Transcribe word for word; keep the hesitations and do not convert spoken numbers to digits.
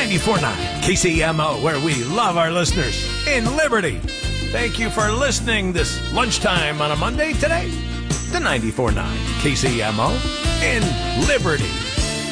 ninety-four point nine K C M O, where we love our listeners in Liberty. Thank you for listening this lunchtime on a Monday today to ninety-four point nine K C M O in Liberty.